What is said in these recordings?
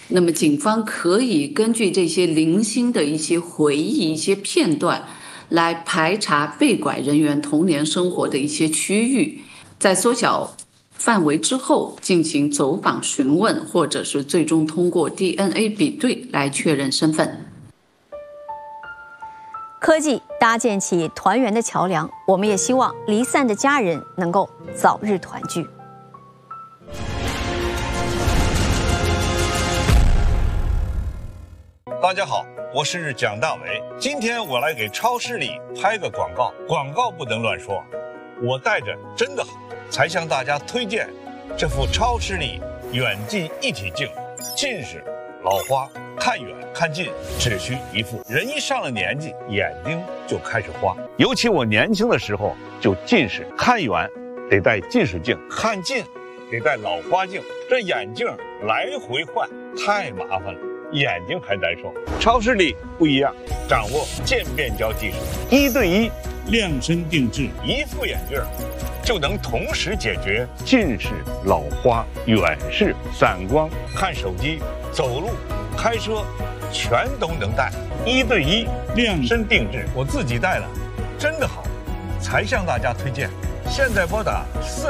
那么警方可以根据这些零星的一些回忆、一些片段，来排查被拐人员童年生活的一些区域，在缩小范围之后进行走访询问，或者是最终通过 DNA 比对来确认身份。 科技搭建起团圆的桥梁，我们也希望离散的家人能够早日团聚。 大家好，我是蒋大为。今天我来给超视力拍个广告，广告不能乱说。我戴着真的好，才向大家推荐这副超视力远近一体镜，近视、老花、看远看近只需一副。人一上了年纪，眼睛就开始花。尤其我年轻的时候就近视，看远得戴近视镜，看近得戴老花镜，这眼镜来回换太麻烦了，眼睛还难受。超视力不一样，掌握渐变焦技术，1对1量身定制，一副眼镜就能同时解决近视、老花、远视、散光、看手机、走路、开车，全都能戴。1对1量身定制，我自己戴了，真的好，才向大家推荐。现在拨打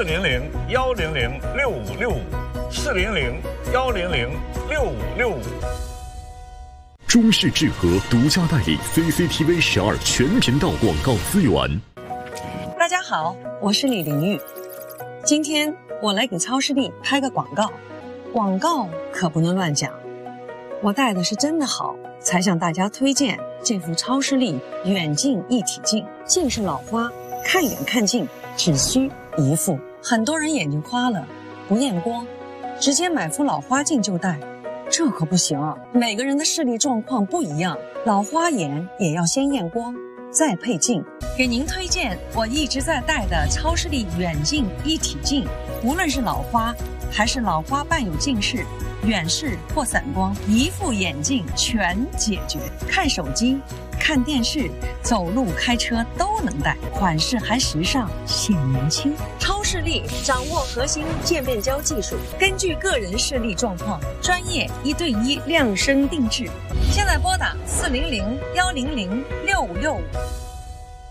400-100-6565，400-100-6565。 中视智和独家代理 CCTV 12全频道广告资源。 大家好，我是李玲玉。今天我来给超视力拍个广告，广告可不能乱讲。我戴的是真的好，才向大家推荐这副超视力远近一体镜，近视老花，看远看近只需一副。很多人眼睛花了不验光，直接买副老花镜就戴，这可不行啊！每个人的视力状况不一样，老花眼也要先验光，再配镜。给您推荐我一直在戴的超视力远近一体镜，无论是老花还是老花伴有近视、远视或散光，一副眼镜全解决。看手机、看电视、走路、开车都能戴，款式还时尚，显年轻。超视力掌握核心渐变焦技术，根据个人视力状况，专业1对1量身定制。现在拨打400-100-6565。